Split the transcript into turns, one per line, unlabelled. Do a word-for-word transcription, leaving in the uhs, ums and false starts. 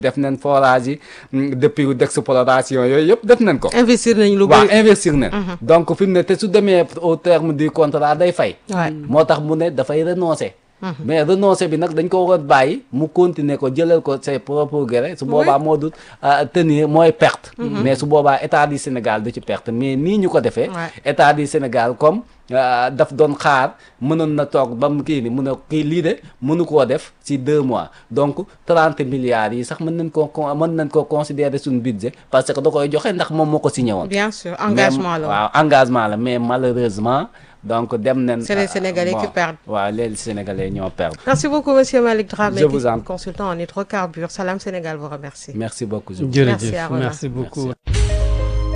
def nañ forage yi depuis d'exploration yooyu yëpp def nañ ko.
investir nañ lu
waaw
bëri.
investir nañ. donc fi mu ne te su demee au terme du contrat day fay.
waay
moo tax mu ne dafay renoncer. mais renoncer bi nag dañ ko war a bàyyi mu continuer ko jëlal ko ses propres gré su boobaa moo dul tenir mooy perte. mais su boobaa état du Sénégal du ci perte mais nii ñu ko defee. état du Sénégal comme daf doon xaar mënoon na toog ba mu kii ni mun a kii lii de mënu koo def ci deux mois donc trente milliards yi sax mën nañ koo mën nañ koo considérer suñu budget parce que da koy joxe ndax moom moo ko signé woon.
bien sûr engagement la
waaw engagement la mais malheureusement. donc dem nañ.
c'est les Sénégalais qui perdent.
waaw les Sénégalais ñoo perdent.
merci beaucoup monsieur Malick Dramé.
Je vous en prie.
consultant en hydrocarbures Salam Sénégal vous remercie.
merci beaucoup.
Merci
jërëjëf
Arona.
merci beaucoup.
Merci.